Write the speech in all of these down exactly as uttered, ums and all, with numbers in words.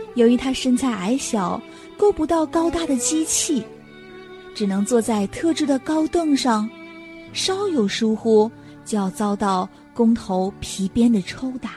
由于他身材矮小，够不到高大的机器，只能坐在特制的高凳上，稍有疏忽就要遭到工头皮鞭的抽打。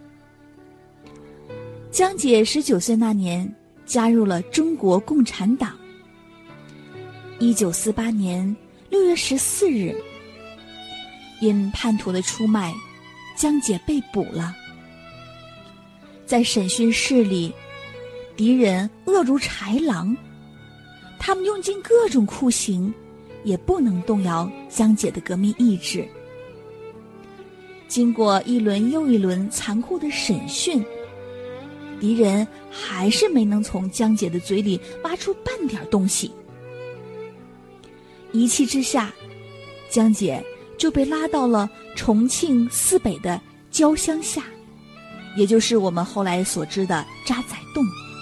江姐十九岁那年加入了中国共产党。一九四八年六月十四日，因叛徒的出卖，江姐被捕了。在审讯室里，敌人恶如豺狼，他们用尽各种酷刑，也不能动摇江姐的革命意志。经过一轮又一轮残酷的审讯，敌人还是没能从江姐的嘴里挖出半点东西。一气之下，江姐就被拉到了重庆市北的蕉乡下，也就是我们后来所知的渣滓洞。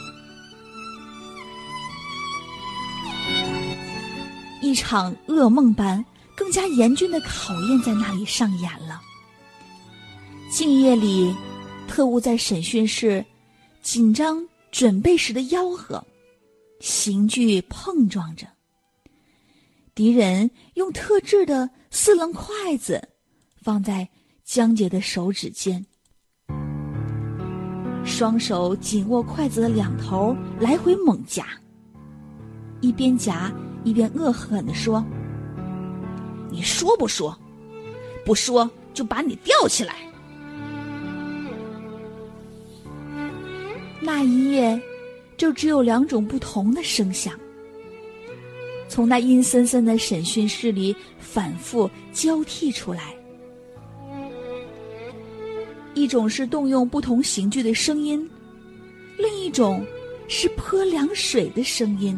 一场噩梦般更加严峻的考验在那里上演了。静夜里，特务在审讯室紧张准备时的吆喝，刑具碰撞着。敌人用特制的四棱筷子放在江姐的手指间，双手紧握筷子的两头，来回猛夹，一边夹一边恶狠地说：“你说不说？不说就把你吊起来。”那一夜就只有两种不同的声响，从那阴森森的审讯室里反复交替出来。一种是动用不同刑具的声音，另一种是泼凉水的声音。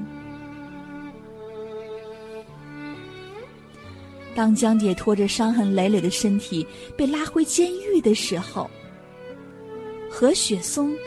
当江姐拖着伤痕累累的身体被拉回监狱的时候，何雪松